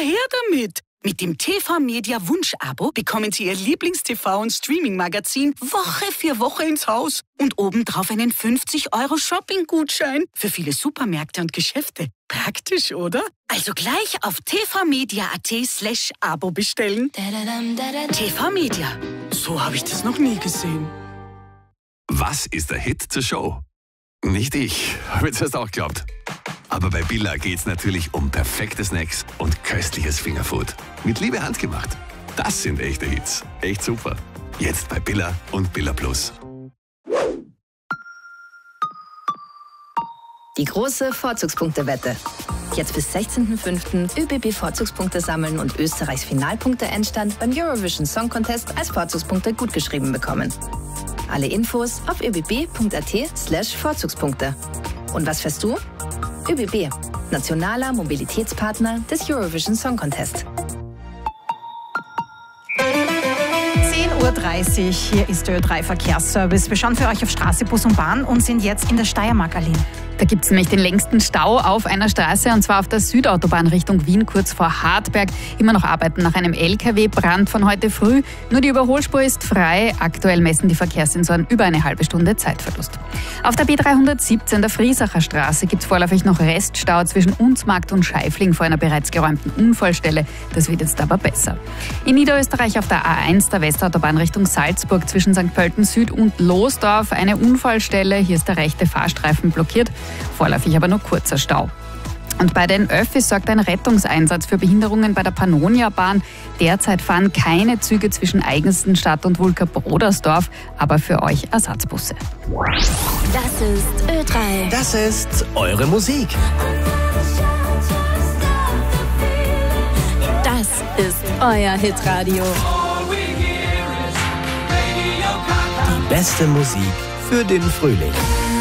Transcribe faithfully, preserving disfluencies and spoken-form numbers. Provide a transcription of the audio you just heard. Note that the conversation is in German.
her damit! Mit dem T V-Media Wunsch-Abo bekommen Sie Ihr Lieblings-T V- und Streaming-Magazin Woche für Woche ins Haus. Und obendrauf einen fünfzig Euro Shopping-Gutschein für viele Supermärkte und Geschäfte. Praktisch, oder? Also gleich auf tvmedia.at slash Abo bestellen. T V-Media. So habe ich das noch nie gesehen. Was ist der Hit zur Show? Nicht ich, habe ich das auch geglaubt. Aber bei Billa geht's natürlich um perfekte Snacks und köstliches Fingerfood. Mit Liebe handgemacht. Das sind echte Hits. Echt super. Jetzt bei Billa und Billa Plus. Die große Vorzugspunktewette. Jetzt bis sechzehnten fünften ÖBB Vorzugspunkte sammeln und Österreichs Finalpunkte-Endstand beim Eurovision Song Contest als Vorzugspunkte gutgeschrieben bekommen. Alle Infos auf öbb.at slash Vorzugspunkte. Und was fährst du? ÖBB, nationaler Mobilitätspartner des Eurovision Song Contest. zehn Uhr dreißig, hier ist der Ö drei Verkehrsservice. Wir schauen für euch auf Straße, Bus und Bahn und sind jetzt in der Steiermark, Aline. Da gibt es nämlich den längsten Stau auf einer Straße, und zwar auf der Südautobahn Richtung Wien, kurz vor Hartberg. Immer noch Arbeiten nach einem L K W-Brand von heute früh. Nur die Überholspur ist frei. Aktuell messen die Verkehrssensoren über eine halbe Stunde Zeitverlust. Auf der B dreihundertsiebzehn, der Friesacher Straße, gibt es vorläufig noch Reststau zwischen Unsmarkt und Scheifling vor einer bereits geräumten Unfallstelle. Das wird jetzt aber besser. In Niederösterreich auf der A eins, der Westautobahn Richtung Salzburg, zwischen Sankt Pölten Süd und Losdorf, eine Unfallstelle. Hier ist der rechte Fahrstreifen blockiert. Vorläufig aber nur kurzer Stau. Und bei den Öffis sorgt ein Rettungseinsatz für Behinderungen bei der Pannonia-Bahn. Derzeit fahren keine Züge zwischen Eigenstenstadt und Wulker-Brodersdorf, aber für euch Ersatzbusse. Das ist Ö drei. Das ist eure Musik. Das ist euer Hitradio. Die beste Musik für den Frühling.